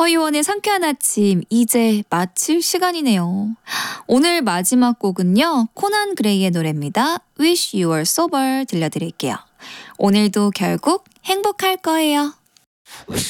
허이원의 상쾌한 아침 이제 마칠 시간이네요. 오늘 마지막 곡은요. 코난 그레이의 노래입니다. Wish You Were Sober 들려드릴게요. 오늘도 결국 행복할 거예요.